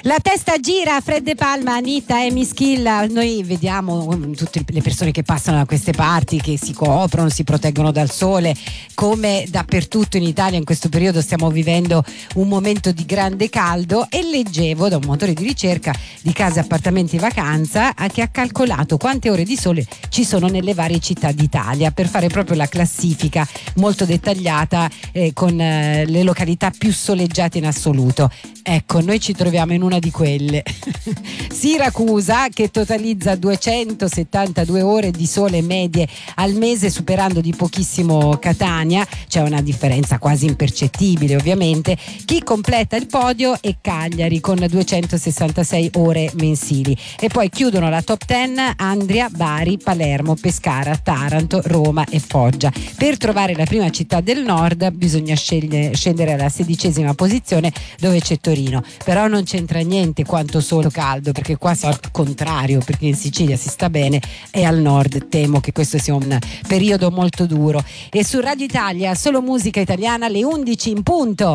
La testa gira, Fred De Palma, Anita e Mischilla. Noi vediamo tutte le persone che passano da queste parti, che si coprono, si proteggono dal sole, come dappertutto in Italia in questo periodo stiamo vivendo un momento di grande caldo, e leggevo da un motore di ricerca di case, appartamenti, vacanza che ha calcolato quante ore di sole ci sono nelle varie città d'Italia per fare proprio la classifica molto dettagliata con le località più soleggiate in assoluto. Ecco, noi ci troviamo in una di quelle. Siracusa, che totalizza 272 ore di sole medie al mese, superando di pochissimo Catania. C'è una differenza quasi impercettibile, ovviamente. Chi completa il podio è Cagliari con 266 ore mensili, e poi chiudono la top 10 Andria, Bari, Palermo, Pescara, Taranto, Roma e Foggia. Per trovare la prima città del nord bisogna scendere alla 16ª posizione, dove c'è Torino. Però non c'entra niente quanto solo caldo, perché qua al contrario, perché in Sicilia si sta bene e al nord temo che questo sia un periodo molto duro. E su Radio Italia solo musica italiana, le 11 in punto.